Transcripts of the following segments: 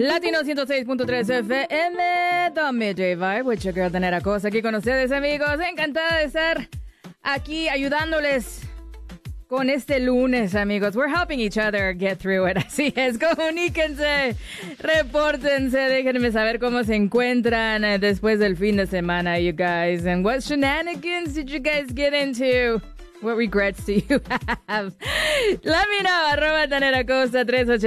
Latino 106.3 FM, The Midday Vibe, with your girl Danera Cosa, aquí con ustedes, amigos. Encantada de estar aquí ayudándoles con este lunes, amigos. We're helping each other get through it. Así es, comuníquense, repórtense, déjenme saber cómo se encuentran después del fin de semana, you guys. And what shenanigans did you guys get into? What regrets do you have? Let me know. @Danera Costa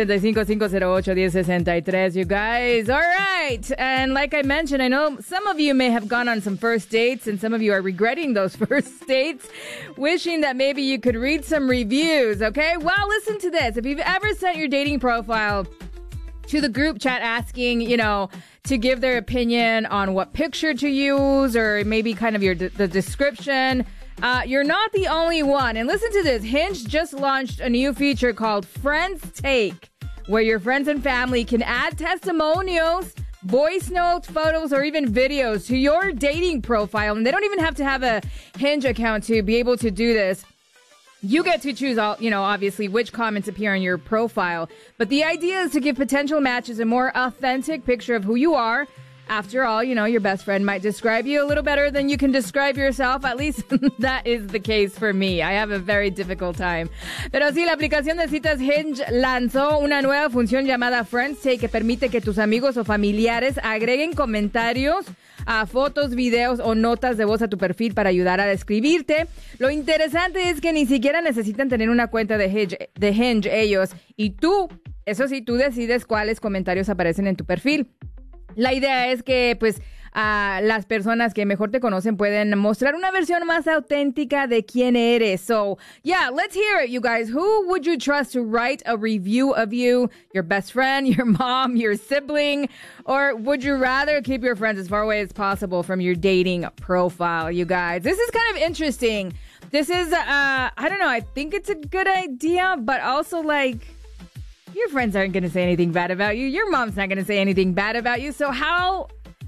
385-508-1063, you guys. All right. And like I mentioned, I know some of you may have gone on some first dates, and some of you are regretting those first dates, wishing that maybe you could read some reviews, okay? Well, listen to this. If you've ever sent your dating profile to the group chat asking, to give their opinion on what picture to use or maybe kind of the description, you're not the only one. And listen to this. Hinge just launched a new feature called Friends Take, where your friends and family can add testimonials, voice notes, photos, or even videos to your dating profile. And they don't even have to have a Hinge account to be able to do this. You get to choose, obviously, which comments appear on your profile. But the idea is to give potential matches a more authentic picture of who you are. After all, your best friend might describe you a little better than you can describe yourself. At least that is the case for me. I have a very difficult time. Pero sí, la aplicación de citas Hinge lanzó una nueva función llamada Friends Take que permite que tus amigos o familiares agreguen comentarios, fotos, videos o notas de voz a tu perfil para ayudar a describirte. Lo interesante es que ni siquiera necesitan tener una cuenta de Hinge ellos. Y tú, eso sí, tú decides cuáles comentarios aparecen en tu perfil. La idea es que, las personas que mejor te conocen pueden mostrar una versión más auténtica de quién eres. So, yeah, let's hear it, you guys. Who would you trust to write a review of you? Your best friend, your mom, your sibling? Or would you rather keep your friends as far away as possible from your dating profile, you guys? This is kind of interesting. This is, I don't know, I think it's a good idea, but also, your friends aren't going to say anything bad about you. Your mom's not going to say anything bad about you. So how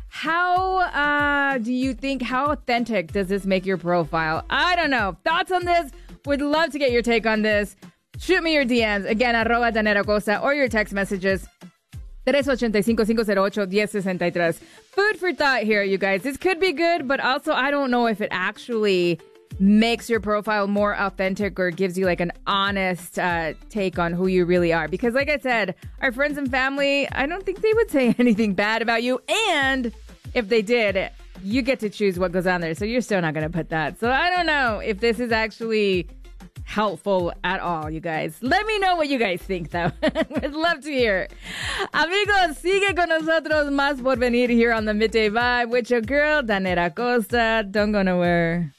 do you think, how authentic does this make your profile? I don't know. Thoughts on this? Would love to get your take on this. Shoot me your DMs. Again, @Danera Costa, or your text messages. 385-508-1063. Food for thought here, you guys. This could be good, but also I don't know if it actually makes your profile more authentic or gives you an honest take on who you really are. Because like I said, our friends and family, I don't think they would say anything bad about you. And if they did, you get to choose what goes on there. So you're still not going to put that. So I don't know if this is actually helpful at all, you guys. Let me know what you guys think, though. We'd love to hear. Amigos, sigue con nosotros. Más por venir here on the Midday Vibe with your girl, Danera Costa. Don't go nowhere.